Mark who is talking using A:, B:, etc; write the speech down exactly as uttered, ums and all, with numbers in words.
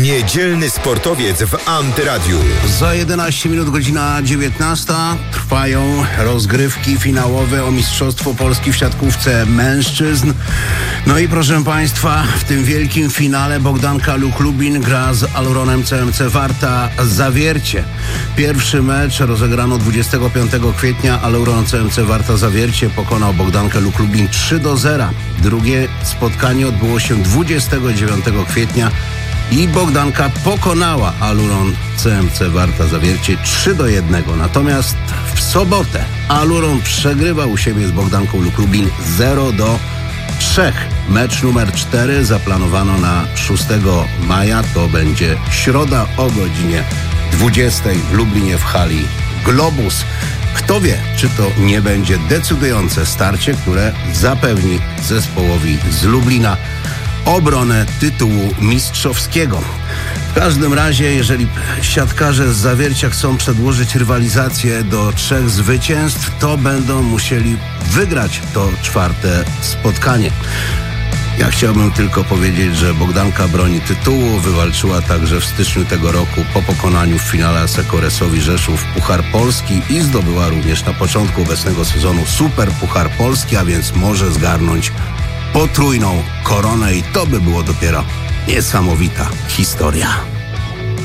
A: Niedzielny sportowiec w Antyradiu.
B: Za jedenaście minut, godzina dziewiętnasta, trwają rozgrywki finałowe o Mistrzostwo Polski w siatkówce mężczyzn. No i proszę Państwa, w tym wielkim finale Bogdanka Luk-Lubin gra z Aluronem C M C Warta Zawiercie. Pierwszy mecz rozegrano dwudziestego piątego kwietnia. Aluron C M C Warta Zawiercie pokonał Bogdankę Luk-Lubin trzy do zera. Drugie spotkanie odbyło się dwudziestego dziewiątego kwietnia i Bogdanka pokonała Aluron C M C Warta Zawiercie trzy do jednego. Natomiast w sobotę Aluron przegrywa u siebie z Bogdanką Luk-Lubin zero do trzech. Mecz numer cztery zaplanowano na szóstego maja. To będzie środa o godzinie dwudziestej w Lublinie w hali Globus. Kto wie, czy to nie będzie decydujące starcie, które zapewni zespołowi z Lublina obronę tytułu mistrzowskiego. W każdym razie, jeżeli siatkarze z Zawiercia chcą przedłożyć rywalizację do trzech zwycięstw, to będą musieli wygrać to czwarte spotkanie. Ja chciałbym tylko powiedzieć, że Bogdanka broni tytułu, wywalczyła także w styczniu tego roku po pokonaniu w finale Sekoresowi Rzeszów Puchar Polski i zdobyła również na początku obecnego sezonu Super Puchar Polski, a więc może zgarnąć potrójną koronę i to by było dopiero niesamowita historia.